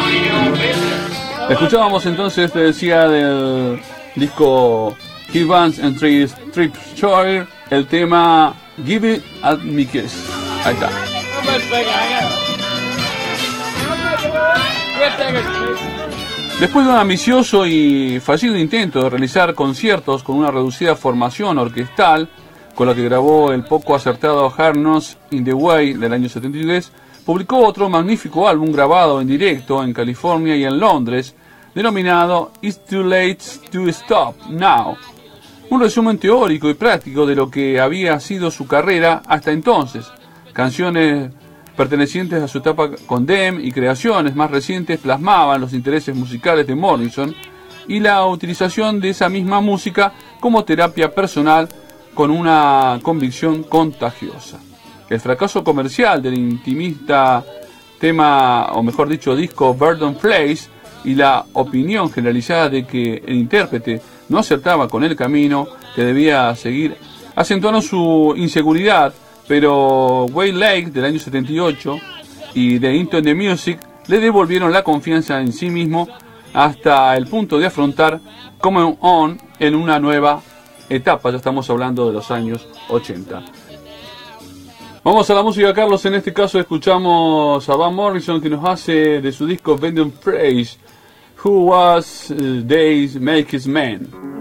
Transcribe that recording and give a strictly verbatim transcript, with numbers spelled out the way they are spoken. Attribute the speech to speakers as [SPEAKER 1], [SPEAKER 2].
[SPEAKER 1] Escuchábamos entonces, te decía, del disco He Vans and Three Strip Shore, el tema Give It a Me Kiss. Ahí está. Después de un ambicioso y fallido intento de realizar conciertos con una reducida formación orquestal, con la que grabó el poco acertado Hard Knocks in the Way del año setenta y tres, publicó otro magnífico álbum grabado en directo en California y en Londres, denominado It's Too Late to Stop Now. Un resumen teórico y práctico de lo que había sido su carrera hasta entonces. Canciones pertenecientes a su etapa con Them y creaciones más recientes plasmaban los intereses musicales de Morrison y la utilización de esa misma música como terapia personal con una convicción contagiosa. El fracaso comercial del intimista tema, o mejor dicho, disco Burden Place, y la opinión generalizada de que el intérprete no acertaba con el camino que debía seguir, acentuaron su inseguridad, pero Way Lake del año setenta y ocho y The Into the Music le devolvieron la confianza en sí mismo hasta el punto de afrontar Come On en una nueva etapa. Ya estamos hablando de los años ochenta. Vamos a la música, Carlos. En este caso escuchamos a Van Morrison, que nos hace de su disco Burden Place, Who Was Days Make His Man.